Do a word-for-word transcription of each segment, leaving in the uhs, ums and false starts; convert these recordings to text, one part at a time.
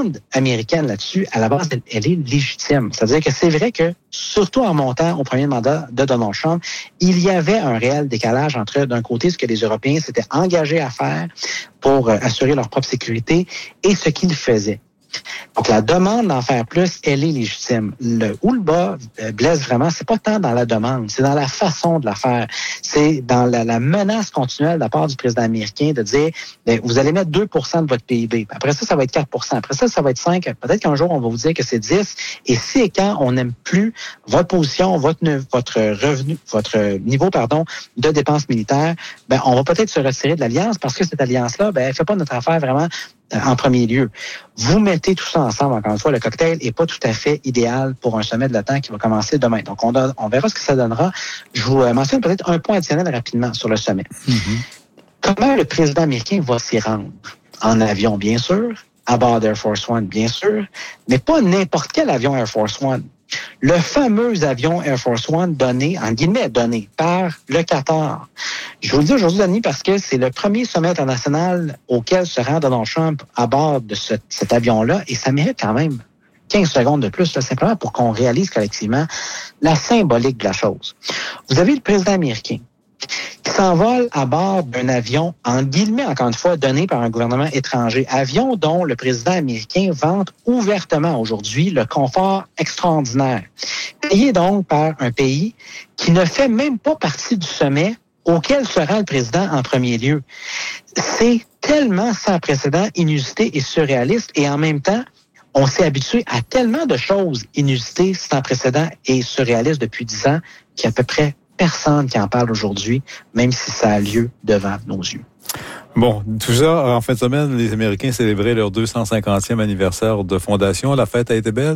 demande américaine là-dessus, à la base, elle, elle est légitime. C'est-à-dire que c'est vrai que, surtout en montant au premier mandat de Donald Trump, il y avait un réel décalage entre, d'un côté, ce que les Européens s'étaient engagés à faire pour euh, assurer leur propre sécurité et ce qu'ils faisaient. Donc, la demande d'en faire plus, elle est légitime. Le, où le bas blesse vraiment, c'est pas tant dans la demande, c'est dans la façon de la faire. C'est dans la, la menace continuelle de la part du président américain de dire, bien, vous allez mettre deux pour cent de votre P I B. Après ça, ça va être quatre pour cent. Après ça, ça va être cinq. Peut-être qu'un jour, on va vous dire que c'est dix. Et si et quand on n'aime plus votre position, votre, votre revenu, votre niveau, pardon, de dépenses militaires, ben, on va peut-être se retirer de l'alliance parce que cette alliance-là, ben, elle fait pas notre affaire vraiment en premier lieu. Vous mettez tout ça ensemble, encore une fois, le cocktail n'est pas tout à fait idéal pour un sommet de l'OTAN qui va commencer demain. Donc, on, donne, on verra ce que ça donnera. Je vous mentionne peut-être un point additionnel rapidement sur le sommet. Mm-hmm. Comment le président américain va s'y rendre? En avion, bien sûr, à bord d'Air Force One, bien sûr, mais pas n'importe quel avion Air Force One. Le fameux avion Air Force One donné, en guillemets, donné par le Qatar. Je vous le dis aujourd'hui, Denis, parce que c'est le premier sommet international auquel se rend Donald Trump à bord de ce, cet avion-là, et ça mérite quand même quinze secondes de plus, là, simplement pour qu'on réalise collectivement la symbolique de la chose. Vous avez le président américain qui s'envole à bord d'un avion, en guillemets, encore une fois, donné par un gouvernement étranger. Avion dont le président américain vante ouvertement aujourd'hui le confort extraordinaire. Payé donc par un pays qui ne fait même pas partie du sommet auquel se rend le président en premier lieu. C'est tellement sans précédent, inusité et surréaliste, et en même temps, on s'est habitué à tellement de choses inusitées, sans précédent et surréalistes depuis dix ans, qu'il y a à peu près personne qui en parle aujourd'hui, même si ça a lieu devant nos yeux. Bon, tout ça, en fin de semaine, les Américains célébraient leur deux cent cinquantième anniversaire de fondation. La fête a été belle?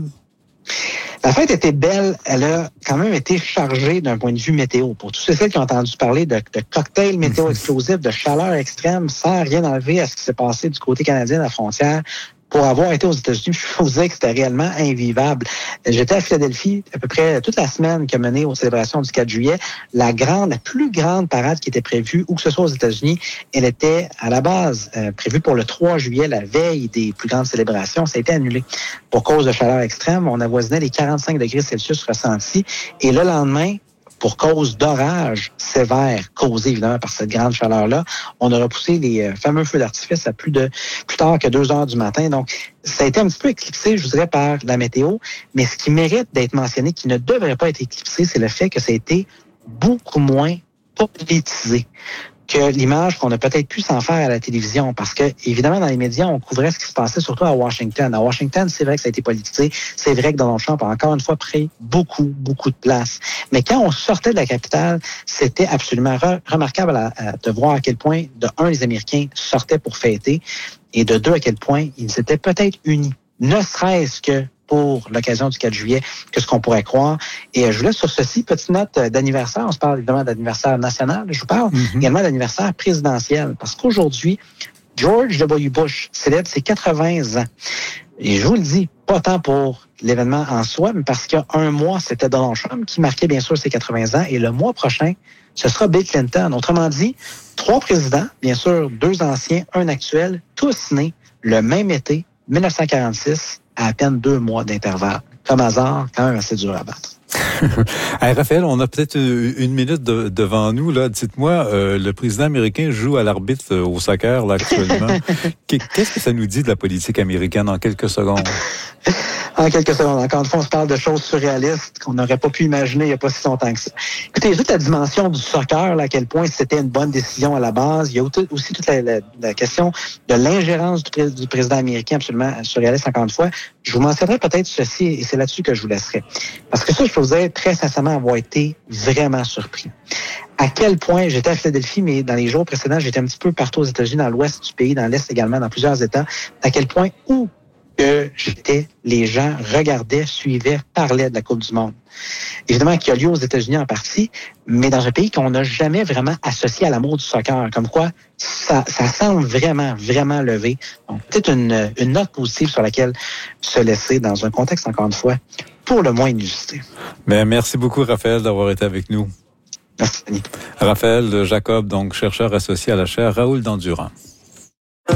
La fête était belle. Elle a quand même été chargée d'un point de vue météo. Pour tous ceux qui ont entendu parler de, de cocktails météo explosifs, de chaleur extrême, sans rien enlever à ce qui s'est passé du côté canadien de la frontière, pour avoir été aux États-Unis, je peux vous dire que c'était réellement invivable. J'étais à Philadelphie à peu près toute la semaine qui a mené aux célébrations du quatre juillet. La grande, la plus grande parade qui était prévue, où que ce soit aux États-Unis, elle était à la base euh, prévue pour le trois juillet, la veille des plus grandes célébrations. Ça a été annulé pour cause de chaleur extrême. On avoisinait les quarante-cinq degrés Celsius ressentis. Et le lendemain, pour cause d'orages sévères causés évidemment par cette grande chaleur-là, on a repoussé les fameux feux d'artifice à plus de plus tard que deux heures du matin. Donc, ça a été un petit peu éclipsé, je vous dirais, par la météo. Mais ce qui mérite d'être mentionné, qui ne devrait pas être éclipsé, c'est le fait que ça a été beaucoup moins politisé que l'image qu'on a peut-être pu s'en faire à la télévision. Parce que, évidemment, dans les médias, on couvrait ce qui se passait surtout à Washington. À Washington, c'est vrai que ça a été politisé. C'est vrai que Donald Trump a encore une fois pris beaucoup, beaucoup de place. Mais quand on sortait de la capitale, c'était absolument re- remarquable à, à, de voir à quel point, de un, les Américains sortaient pour fêter, et de deux, à quel point ils s'étaient peut-être unis. Ne serait-ce que pour l'occasion du quatre juillet que ce qu'on pourrait croire. Et je vous laisse sur ceci, petite note d'anniversaire. On se parle évidemment d'anniversaire national, je vous parle mm-hmm. également d'anniversaire présidentiel. Parce qu'aujourd'hui, George W. Bush célèbre ses quatre-vingts ans. Et je vous le dis, pas tant pour l'événement en soi, mais parce qu'il y a un mois, c'était Donald Trump qui marquait bien sûr ses quatre-vingts ans. Et le mois prochain, ce sera Bill Clinton. Autrement dit, trois présidents, bien sûr, deux anciens, un actuel, tous nés le même été, dix-neuf cent quarante-six, à à peine deux mois d'intervalle. Comme hasard, quand même assez dur à battre. Hey, Raphaël, on a peut-être une minute de, devant nous. Là. Dites-moi, euh, le président américain joue à l'arbitre euh, au soccer là, actuellement. Qu'est-ce que ça nous dit de la politique américaine en quelques secondes? En quelques secondes. Encore une fois, on se parle de choses surréalistes qu'on n'aurait pas pu imaginer il n'y a pas si longtemps que ça. Écoutez, il y a toute la dimension du soccer, là, à quel point c'était une bonne décision à la base. Il y a aussi toute la, la, la question de l'ingérence du, pré- du président américain, absolument surréaliste, encore une fois. Je vous mentionnerai peut-être ceci, et c'est là-dessus que je vous laisserai. Parce que ça, je peux vous dire très sincèrement avoir été vraiment surpris. À quel point, j'étais à Philadelphie, mais dans les jours précédents, j'étais un petit peu partout aux États-Unis, dans l'ouest du pays, dans l'est également, dans plusieurs États. À quel point, où que j'étais, les gens regardaient, suivaient, parlaient de la Coupe du Monde. Évidemment, qui a lieu aux États-Unis en partie, mais dans un pays qu'on n'a jamais vraiment associé à l'amour du soccer. Comme quoi, ça, ça semble vraiment, vraiment levé. Donc, peut-être une, une note positive sur laquelle se laisser dans un contexte, encore une fois, pour le moins inusité. Bien, merci beaucoup, Raphaël, d'avoir été avec nous. Merci, Denis. Raphaël Jacob, donc chercheur associé à la chaire Raoul Dandurand.